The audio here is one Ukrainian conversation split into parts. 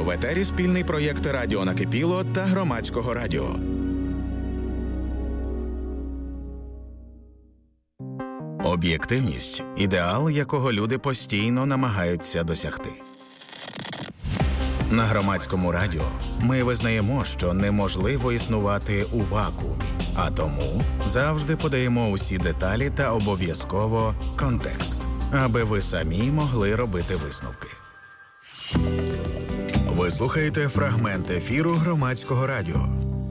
В етері спільний проєкт «Радіо Накипіло» та Громадського радіо. Об'єктивність – ідеал, якого люди постійно намагаються досягти. На Громадському радіо ми визнаємо, що неможливо існувати у вакуумі, а тому завжди подаємо усі деталі та обов'язково контекст, аби ви самі могли робити висновки. Ви слухаєте фрагмент ефіру Громадського радіо.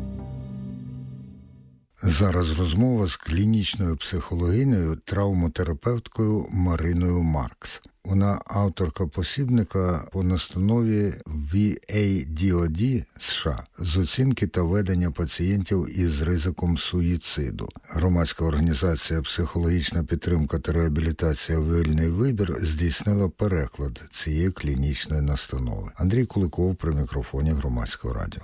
Зараз розмова з клінічною психологинею, травмотерапевткою Мариною Маркс. Вона авторка посібника по настанові VA-DoD США з оцінки та ведення пацієнтів із ризиком суїциду. Громадська організація «Психологічна підтримка та реабілітація. Вільний вибір» здійснила переклад цієї клінічної настанови. Андрій Куликов при мікрофоні Громадського радіо.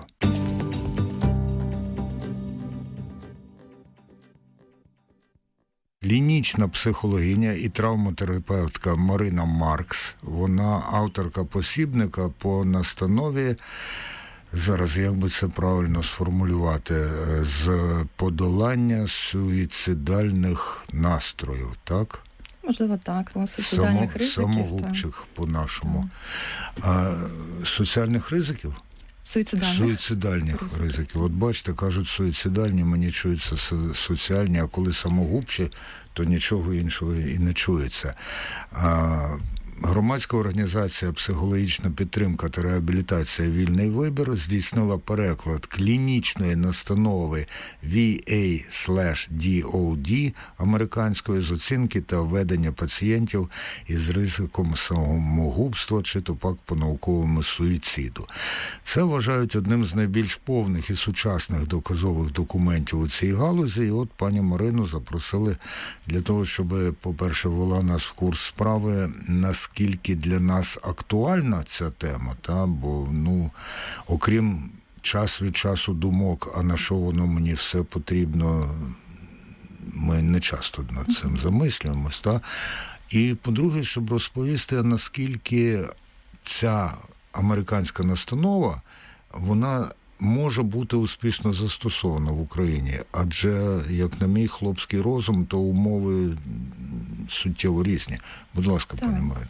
Клінічна психологиня і травмотерапевтка Марина Маркс, вона авторка посібника по настанові, зараз як би це правильно сформулювати, з подолання суїцидальних настроїв, так? Можливо, так, суїцидальних ризиків. Самогубчих по-нашому. Соціальних ризиків? Суїцидальних ризиків. От бачите, кажуть суїцидальні, мені чуються соціальні, а коли самогубчі, то нічого іншого і не чується. Громадська організація «Психологічна підтримка та реабілітація. Вільний вибір» здійснила переклад клінічної настанови VA/DoD американської з оцінки та ведення пацієнтів із ризиком самогубства чи то пак по-науковому суїциду. Це вважають одним з найбільш повних і сучасних доказових документів у цій галузі. І от пані Марину запросили для того, щоб, по-перше, ввела нас в курс справи, наскільки для нас актуальна ця тема, бо, окрім час від часу думок, а на що воно мені все потрібно, ми не часто над цим замислюємось, І, по-друге, щоб розповісти, наскільки ця американська настанова, вона може бути успішно застосована в Україні, адже, як на мій хлопський розум, то умови суттєво різні. Будь ласка, пані Марино.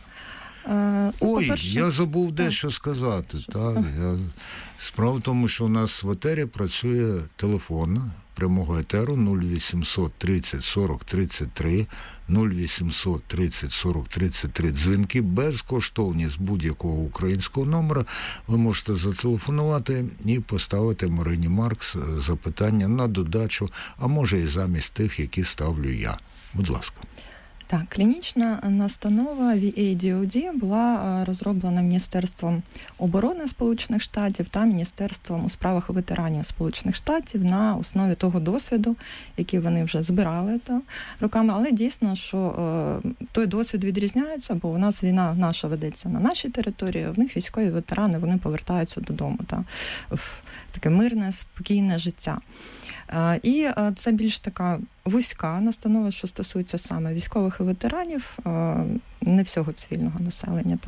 Я забув дещо сказати. Справа в тому, що у нас в етері працює телефон прямого етеру 0800 30 40 33, 0800 30 40 33. Дзвінки безкоштовні з будь-якого українського номера. Ви можете зателефонувати і поставити Марині Маркс запитання на додачу, а може і замість тих, які ставлю я. Будь ласка. Так, клінічна настанова VA-DoD була розроблена Міністерством оборони Сполучених Штатів та Міністерством у справах ветеранів Сполучених Штатів на основі того досвіду, який вони вже збирали роками. Але дійсно, що той досвід відрізняється, бо у нас війна наша ведеться на нашій території, в них військові ветерани, вони повертаються додому, в таке мирне, спокійне життя. І це більш така вузька настанова, що стосується саме військових і ветеранів, не всього цивільного населення.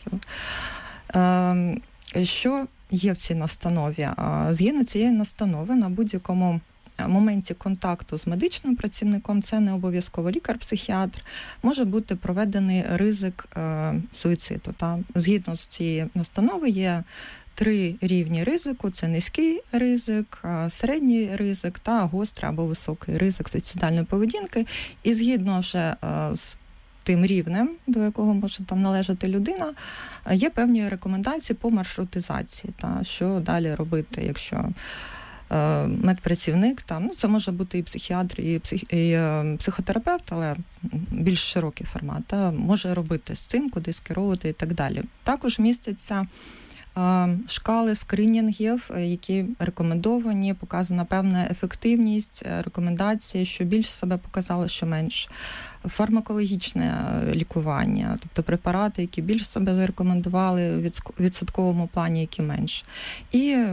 Що є в цій настанові? Згідно цієї настанови, на будь-якому моменті контакту з медичним працівником, це не обов'язково лікар-психіатр, може бути проведений ризик суїциду. Згідно з цією настановою є 3 рівні ризику. Це низький ризик, середній ризик та гострий або високий ризик суїцидальної поведінки. І згідно вже з тим рівнем, до якого може належати людина, є певні рекомендації по маршрутизації, що далі робити, якщо медпрацівник, це може бути і психіатр, і психотерапевт, але більш широкий формат, може робити з цим, куди скеровувати і так далі. Також містяться шкали скринінгів, які рекомендовані, показана певна ефективність, рекомендації, що більше себе показало, що менш. Фармакологічне лікування, тобто препарати, які більше себе зарекомендували в відсотковому плані, які менш. І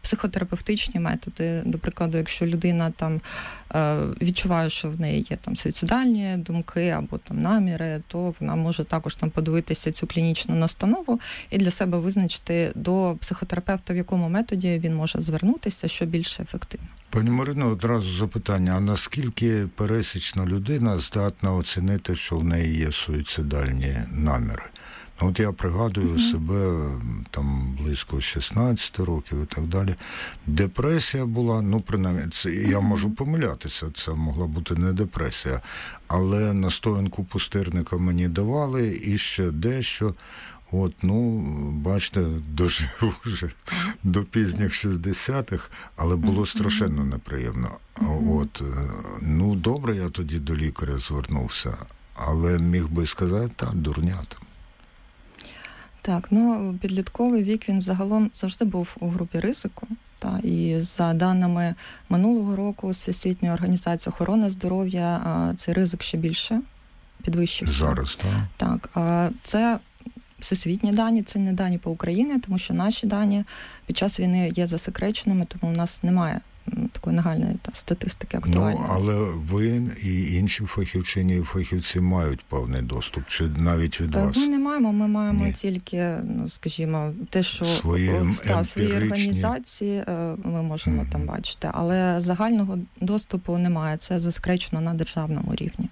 психотерапевтичні методи. До прикладу, якщо людина там відчуває, що в неї є там суїцидальні думки або там наміри, то вона може також там подивитися цю клінічну настанову і для себе визначити до психотерапевта, в якому методі він може звернутися, що більш ефективно. Пані Марино, одразу запитання, а наскільки пересічна людина здатна оцінити, що в неї є суїцидальні наміри? Ну, от я пригадую себе там близько 16 років і так далі. Депресія була, ну, принаймні, це, я можу помилятися, це могла бути не депресія, але настоянку пустирника мені давали і ще дещо. От, ну, бачите, дожив вже до пізніх 60-х, але було страшенно неприємно. От, ну, добре, я тоді до лікаря звернувся, але міг би сказати, та, дурня там. Так, ну, підлітковий вік, він загалом завжди був у групі ризику. Та, і за даними минулого року Всесвітньої організації охорони здоров'я, цей ризик ще більше підвищився. Зараз, так? Так, це всесвітні дані, це не дані по Україні, тому що наші дані під час війни є засекреченими, тому у нас немає такої нагальної статистики актуальної. Ну, але ви і інші фахівчині і фахівці мають певний доступ, чи навіть від вас? Ми не маємо, ми маємо тільки, ну, скажімо, те, що в своїй організації ми можемо там бачити, але загального доступу немає, це засекречено на державному рівні.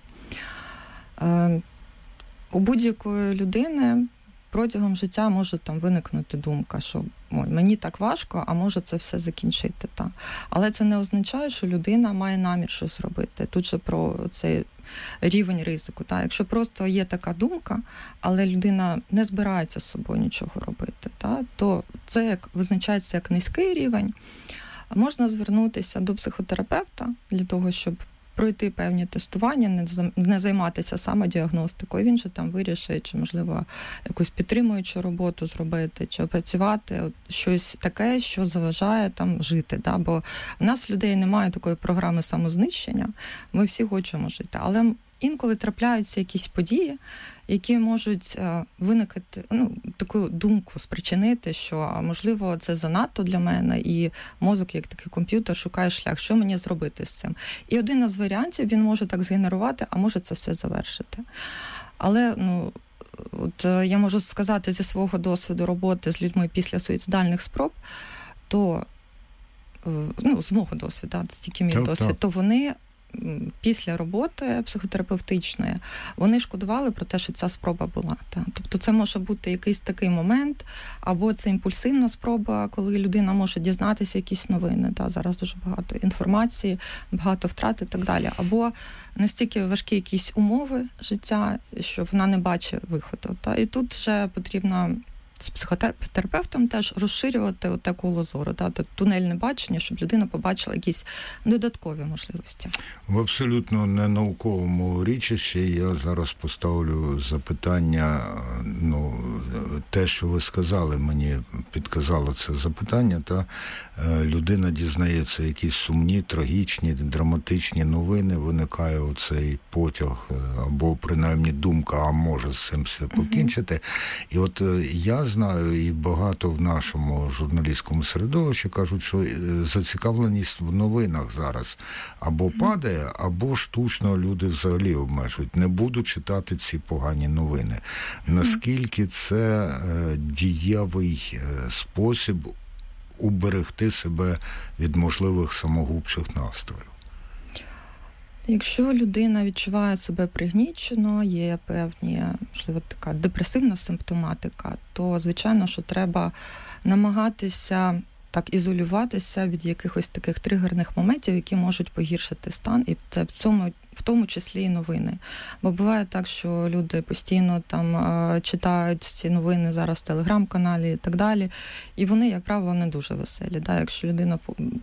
У будь-якої людини протягом життя може там виникнути думка, що мені так важко, а може це все закінчити. Та. Але це не означає, що людина має намір щось робити. Тут же про цей рівень ризику. Та. Якщо просто є така думка, але людина не збирається з собою нічого робити, та, то це як визначається як низький рівень. Можна звернутися до психотерапевта для того, щоб пройти певні тестування, не займатися самодіагностикою. Він же там вирішить, чи, можливо, якусь підтримуючу роботу зробити, чи опрацювати щось таке, що заважає там жити. Да? Бо в нас, людей, немає такої програми самознищення, ми всі хочемо жити. Але інколи трапляються якісь події, які можуть виникати, ну, таку думку спричинити, що, можливо, це занадто для мене, і мозок, як такий комп'ютер, шукає шлях, що мені зробити з цим. І один із варіантів, він може так згенерувати, а може це все завершити. Але, ну, от я можу сказати зі свого досвіду роботи з людьми після суїцидальних спроб, то, ну, з мого досвіду, це тільки мій досвід, то вони після роботи психотерапевтичної, вони шкодували про те, що ця спроба була. Та. Тобто це може бути якийсь такий момент, або це імпульсивна спроба, коли людина може дізнатися якісь новини. Та. Зараз дуже багато інформації, багато втрат і так далі. Або настільки важкі якісь умови життя, що вона не бачить виходу. Та. І тут вже потрібно з психотерапевтом теж розширювати оте коло зору, дати тунельне бачення, щоб людина побачила якісь додаткові можливості. В абсолютно ненауковому річищі я зараз поставлю запитання, ну, те, що ви сказали, мені підказало це запитання, та людина дізнається якісь сумні, трагічні, драматичні новини, виникає оцей потяг, або принаймні думка, а може з цим все покінчити. І от я знаю, і багато в нашому журналістському середовищі кажуть, що зацікавленість в новинах зараз або падає, або штучно люди взагалі обмежують. Не буду читати ці погані новини. Наскільки це дієвий спосіб уберегти себе від можливих самогубчих настроїв? Якщо людина відчуває себе пригнічено, є певні, можливо, така депресивна симптоматика, то, звичайно, що треба намагатися так ізолюватися від якихось таких тригерних моментів, які можуть погіршити стан, і це в тому числі і новини. Бо буває так, що люди постійно там читають ці новини зараз в телеграм-каналі і так далі, і вони, як правило, не дуже веселі. Да? Якщо людина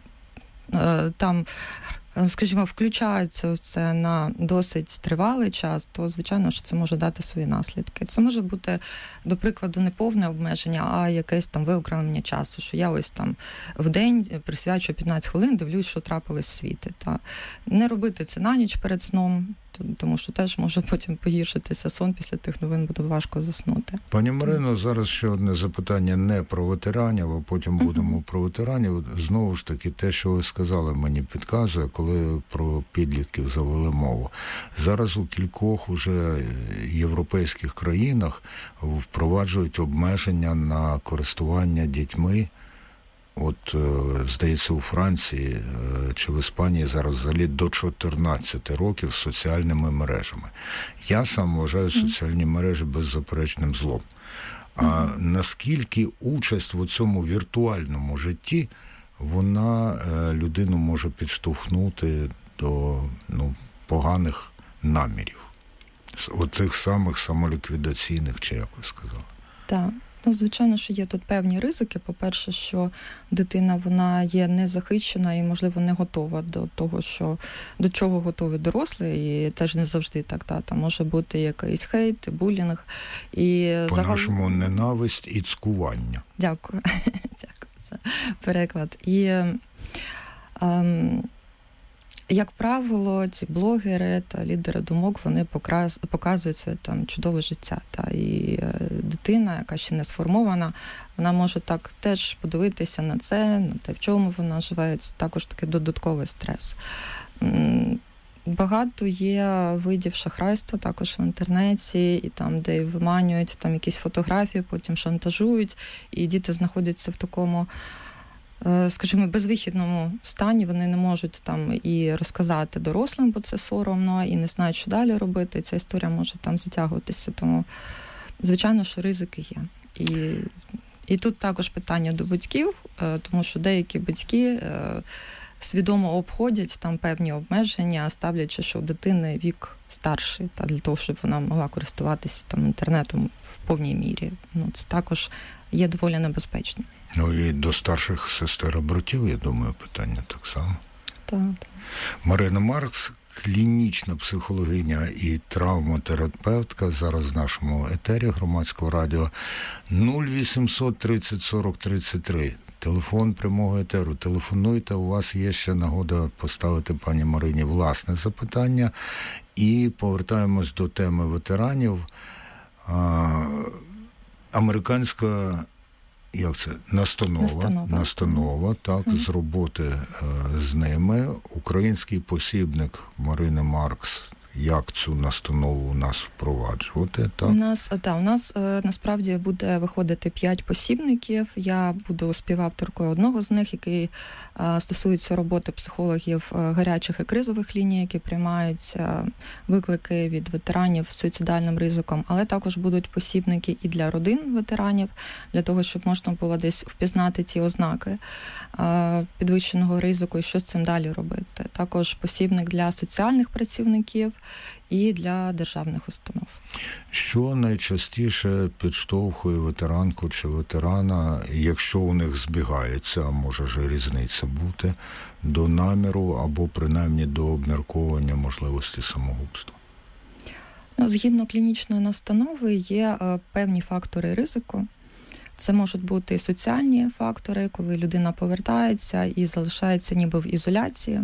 там, скажімо, включається це на досить тривалий час, то, звичайно, що це може дати свої наслідки. Це може бути, до прикладу, не повне обмеження, а якесь там виокремлення часу, що я ось там в день присвячую 15 хвилин, дивлюсь, що трапилось в світі. Та не робити це на ніч перед сном, тому що теж може потім погіршитися сон після тих новин, буде важко заснути. Пані Марино, зараз ще одне запитання не про ветеранів, а потім будемо про ветеранів. Знову ж таки, те, що ви сказали, мені підказує, коли про підлітків завели мову. Зараз у кількох уже європейських країнах впроваджують обмеження на користування дітьми. От, здається, у Франції чи в Іспанії зараз взагалі до 14 років соціальними мережами. Я сам вважаю соціальні мережі беззаперечним злом. А наскільки участь в цьому віртуальному житті, вона людину може підштовхнути до поганих намірів? Оцих самих самоліквідаційних, чи як ви сказали? Так. Звичайно, що є тут певні ризики. По-перше, що дитина, вона є незахищена і, можливо, не готова до того, до чого готові дорослі, і теж не завжди так. Там може бути якийсь хейт, булінг. І по-нашому ненависть і цькування. Дякую. Дякую за переклад. І як правило, ці блогери та лідери думок, вони показують своє там чудове життя. І дитина, яка ще не сформована, вона може так теж подивитися на це, на те, в чому вона живе. Це також такий додатковий стрес. Багато є видів шахрайства також в інтернеті, і там, де виманюють там якісь фотографії, потім шантажують, і діти знаходяться в такому, скажімо, безвихідному стані, вони не можуть там і розказати дорослим, бо це соромно, і не знають, що далі робити, і ця історія може там затягуватися. Тому, звичайно, що ризики є. І тут також питання до батьків, тому що деякі батьки свідомо обходять там певні обмеження, ставлячи, що у дитини вік старший, для того, щоб вона могла користуватися там інтернетом в повній мірі. Це також є доволі небезпечно. І до старших сестер і братів, я думаю, питання так само. Так. Марина Маркс, клінічна психологиня і травматерапевтка, зараз в нашому етері Громадського радіо. 0800 30 40 33. Телефон прямого етеру. Телефонуйте, у вас є ще нагода поставити пані Марині власне запитання. І повертаємось до теми ветеранів. Американська настанова, так, з роботи з ними. Український посібник Марини Маркс, як цю настанову у нас впроваджувати, так? У нас насправді буде виходити 5 посібників. Я буду співавторкою одного з них, який стосується роботи психологів гарячих і кризових ліній, які приймають виклики від ветеранів з суїцидальним ризиком, але також будуть посібники і для родин ветеранів, для того, щоб можна було десь впізнати ті ознаки підвищеного ризику і що з цим далі робити. Також посібник для соціальних працівників і для державних установ. Що найчастіше підштовхує ветеранку чи ветерана, якщо у них збігається, а може ж різниця бути, до наміру або принаймні до обмірковування можливості самогубства? Згідно клінічної настанови є певні фактори ризику. Це можуть бути соціальні фактори, коли людина повертається і залишається ніби в ізоляції.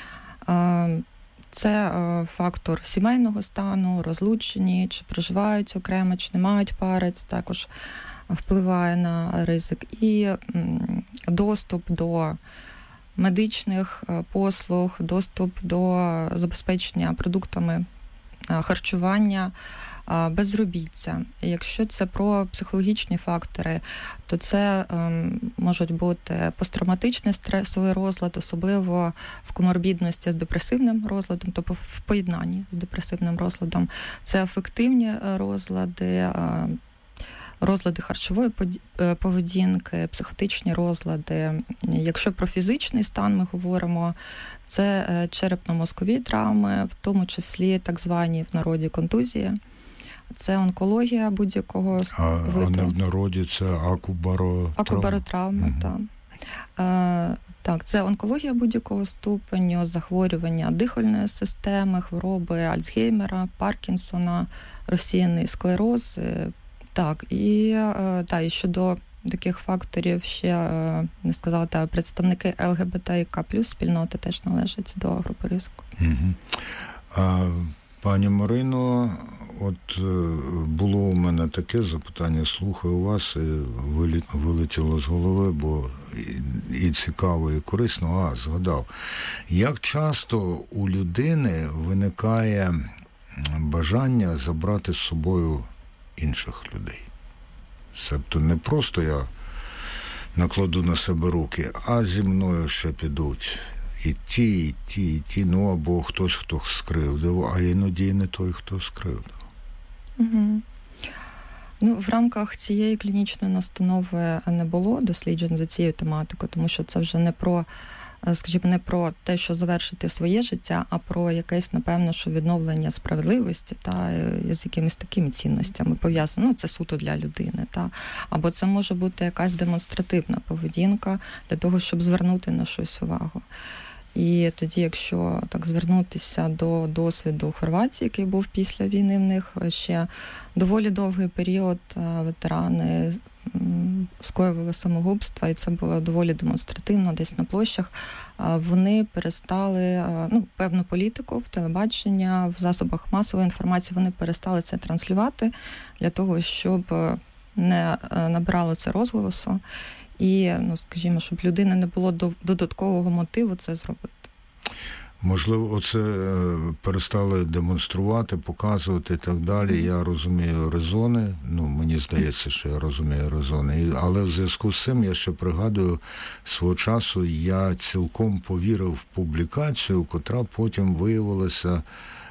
Це фактор сімейного стану, розлучені, чи проживають окремо, чи не мають пари, це також впливає на ризик. І доступ до медичних послуг, доступ до забезпечення продуктами харчування, безробіття. Якщо це про психологічні фактори, то це можуть бути посттравматичний стресовий розлад, особливо в коморбідності з депресивним розладом, тобто в поєднанні з депресивним розладом. Це афективні розлади, розлади харчової поведінки, психотичні розлади. Якщо про фізичний стан ми говоримо, це черепно-мозкові травми, в тому числі так звані в народі контузії. Це онкологія будь-якого виду. А не в народі це акубаротравма, так. Так, це онкологія будь-якого ступеню, захворювання дихальної системи, хвороби Альцгеймера, Паркінсона, розсіяний склероз. Так, і щодо таких факторів ще не сказала, представники ЛГБТК+ спільноти теж належать до групи ризику. Пані Марино, от було у мене таке запитання, слухаю вас, і вилетіло з голови, бо і цікаво, і корисно. Згадав. Як часто у людини виникає бажання забрати з собою інших людей? Себто не просто я накладу на себе руки, а зі мною ще підуть і ті, ну або хтось, хто скривдив, а іноді і не той, хто скривдив. Угу. Ну, в рамках цієї клінічної настанови не було досліджень за цією тематикою, тому що це вже не про, скажімо, не про те, що завершити своє життя, а про якесь, напевно, що відновлення справедливості та з якимись такими цінностями пов'язано. Ну, це суто для людини, та або це може бути якась демонстративна поведінка для того, щоб звернути на щось увагу. І тоді, якщо так звернутися до досвіду Хорватії, який був після війни, в них ще доволі довгий період ветерани скоювали самогубства, і це було доволі демонстративно, десь на площах. Вони перестали, певну політику в телебачення, в засобах масової інформації, вони перестали це транслювати для того, щоб не набирало це розголосу. І, скажімо, щоб людини не було додаткового мотиву це зробити. Можливо, оце перестали демонструвати, показувати і так далі. Я розумію резони, мені здається, що я розумію резони. Але в зв'язку з цим я ще пригадую, свого часу я цілком повірив в публікацію, котра потім виявилася,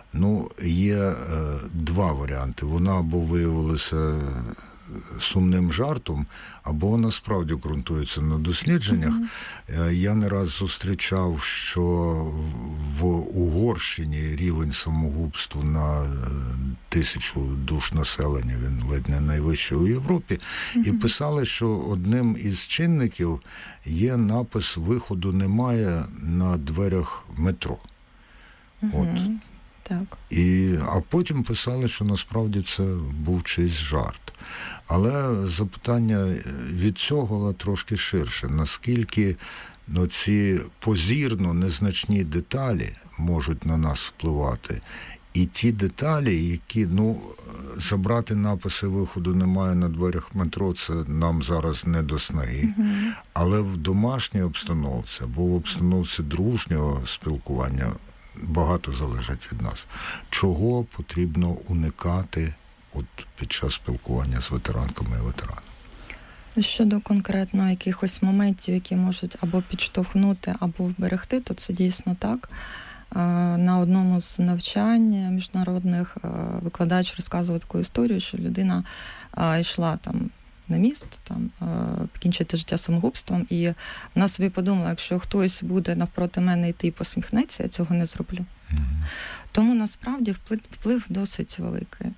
є два варіанти. Вона або виявилася сумним жартом, або насправді ґрунтується на дослідженнях. Я не раз зустрічав, що в Угорщині рівень самогубства на 1000 душ населення, він ледь не найвищий у Європі, і писали, що одним із чинників є напис «Виходу немає» на дверях метро. Так. А потім писали, що насправді це був чийсь жарт. Але запитання від цього трошки ширше. Наскільки ці позірно незначні деталі можуть на нас впливати? І ті деталі, які, забрати написи «Виходу немає» на дверях метро, це нам зараз не до снаги. Але в домашній обстановці або в обстановці дружнього спілкування багато залежить від нас. Чого потрібно уникати під час спілкування з ветеранками і ветеранами? Щодо конкретно якихось моментів, які можуть або підштовхнути, або вберегти, то це дійсно так. На одному з навчань міжнародних викладач розказував таку історію, що людина йшла на міст, покінчити життя самогубством, і вона собі подумала, якщо хтось буде навпроти мене йти і посміхнеться, я цього не зроблю. Тому насправді вплив досить великий.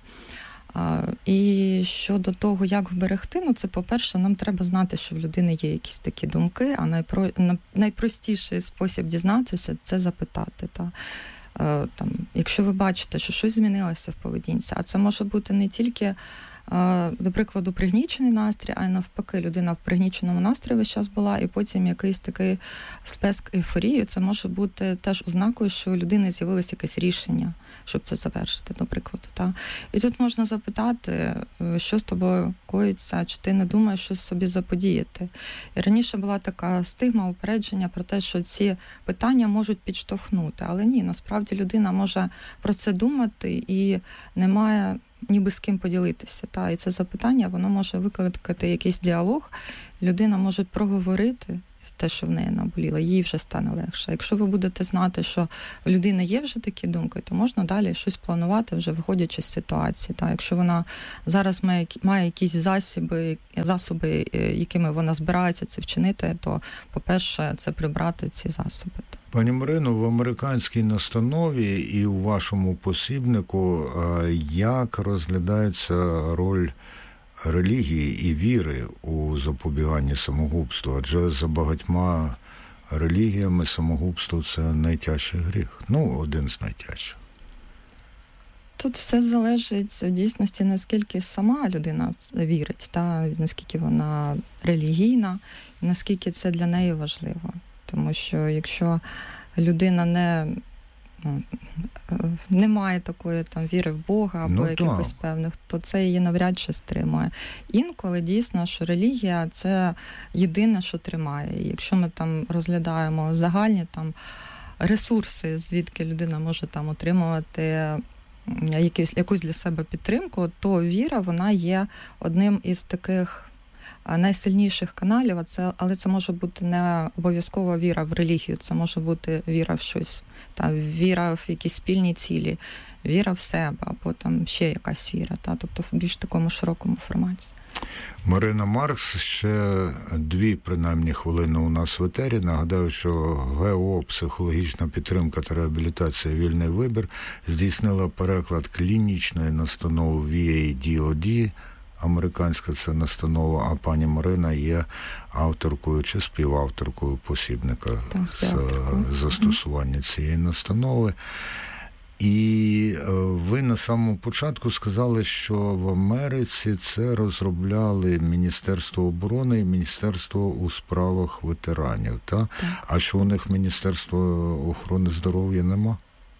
І щодо того, як вберегти, це, по-перше, нам треба знати, що в людини є якісь такі думки, а найпростіший спосіб дізнатися – це запитати. Якщо ви бачите, що щось змінилося в поведінці, а це може бути не тільки, до прикладу, пригнічений настрій, а й навпаки, людина в пригніченому настрої весь час була, і потім якийсь такий сплеск ейфорії, це може бути теж ознакою, що у людини з'явилось якесь рішення, щоб це завершити, до прикладу. І тут можна запитати, що з тобою коїться, чи ти не думаєш щось собі заподіяти. І раніше була така стигма, упередження про те, що ці питання можуть підштовхнути, але ні, насправді людина може про це думати і не має ніби з ким поділитися. І це запитання, воно може викликати якийсь діалог, людина може проговорити те, що в неї наболіло, їй вже стане легше. Якщо ви будете знати, що у людини є вже такі думки, то можна далі щось планувати, вже виходячи з ситуації. Якщо вона зараз має якісь засоби, якими вона збирається це вчинити, то, по-перше, це прибрати ці засоби. Пані Марино, в американській настанові і у вашому посібнику як розглядається роль релігії і віри у запобіганні самогубству? Адже за багатьма релігіями самогубство – це найтяжчий гріх. один з найтяжчих. Тут все залежить в дійсності, наскільки сама людина вірить, наскільки вона релігійна, наскільки це для неї важливо. Тому що якщо людина немає такої там віри в Бога або якихось певних, то це її навряд чи стримує. Інколи дійсно, що релігія – це єдине, що тримає. І якщо ми там розглядаємо загальні там ресурси, звідки людина може там отримувати якусь для себе підтримку, то віра, вона є одним із таких найсильніших каналів, але це може бути не обов'язково віра в релігію, це може бути віра в щось, віра в якісь спільні цілі, віра в себе, або там ще якась віра, тобто в більш такому широкому форматі. Марина Маркс, ще 2 принаймні хвилини у нас в етері. Нагадаю, що ГО «Психологічна підтримка та реабілітація. Вільний вибір» здійснила переклад клінічної настанови VA-DoD. Американська це настанова, а пані Марина є авторкою чи співавторкою посібника з застосування цієї настанови. І ви на самому початку сказали, що в Америці це розробляли Міністерство оборони і Міністерство у справах ветеранів, так? А що у них Міністерство охорони здоров'я нема?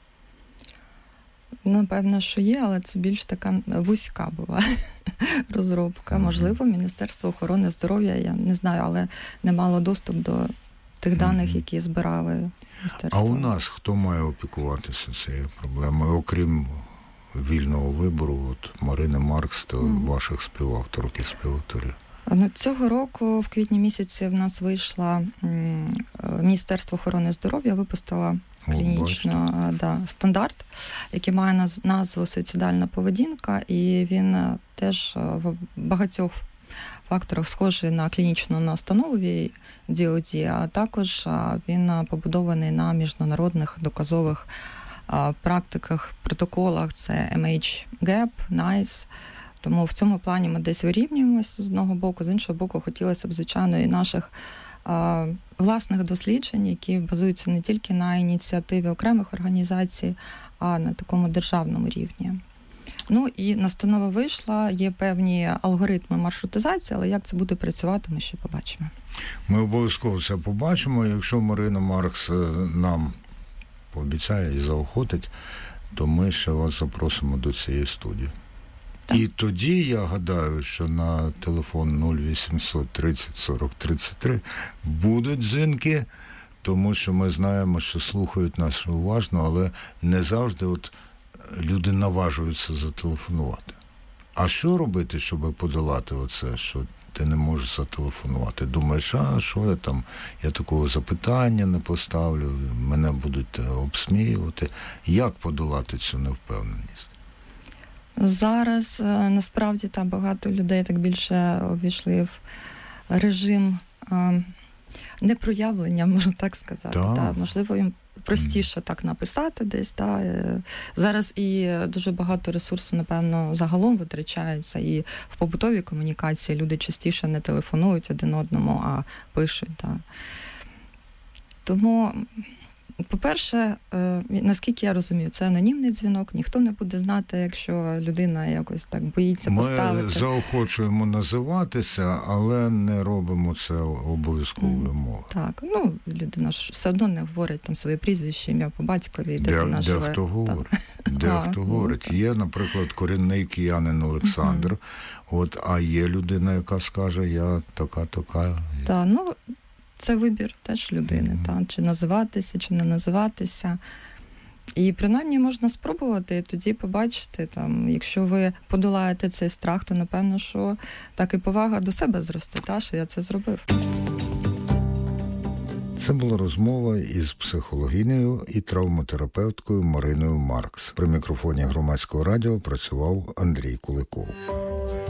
Напевно, що є, але це більш така вузька була розробка. Можливо, Міністерство охорони здоров'я, я не знаю, але не мало доступ до тих даних, які збирали міністерство. А у нас хто має опікуватися цією проблемою, окрім вільного вибору, от Марини Маркс та ваших співавторок і співавторів? Цього року, в квітні місяці, в нас вийшла Міністерство охорони здоров'я, випустило клінічно стандарт, який має назву «Суїцидальна поведінка», і він теж в багатьох факторах схожий на клінічну настанову DoD, а також він побудований на міжнародних доказових практиках, протоколах, це MHGAP, NICE. Тому в цьому плані ми десь вирівнюємося з одного боку, з іншого боку хотілося б, звичайно, і наших власних досліджень, які базуються не тільки на ініціативі окремих організацій, а на такому державному рівні. І настанова вийшла, є певні алгоритми маршрутизації, але як це буде працювати, ми ще побачимо. Ми обов'язково це побачимо. Якщо Марина Маркс нам пообіцяє і заохотить, то ми ще вас запросимо до цієї студії. Так. І тоді, я гадаю, що на телефон 0800 30 40 33 будуть дзвінки, тому що ми знаємо, що слухають нас уважно, але не завжди люди наважуються зателефонувати. А що робити, щоб подолати оце, що ти не можеш зателефонувати? Думаєш, що я такого запитання не поставлю, мене будуть обсміювати. Як подолати цю невпевненість? Зараз, насправді, багато людей так більше увійшли в режим непроявлення, можна так сказати. Можливо, їм простіше так написати десь. Зараз і дуже багато ресурсу, напевно, загалом витрачається. І в побутовій комунікації люди частіше не телефонують один одному, а пишуть. Тому, по-перше, наскільки я розумію, це анонімний дзвінок, ніхто не буде знати, якщо людина якось так боїться поставити. Ми заохочуємо називатися, але не робимо це обов'язковою мовою. Так, людина ж все одно не говорить там своє прізвище, ім'я по батькові, де вона живе. Дехто говорить. Дехто говорить. Є, наприклад, корінний киянин Олександр, а є людина, яка скаже, я така. Так, це вибір теж людини, чи називатися, чи не називатися. І принаймні можна спробувати, і тоді побачити, якщо ви подолаєте цей страх, то напевно, що так і повага до себе зросте, що я це зробив. Це була розмова із психологинею і травматерапевткою Мариною Маркс. При мікрофоні Громадського радіо працював Андрій Куликов.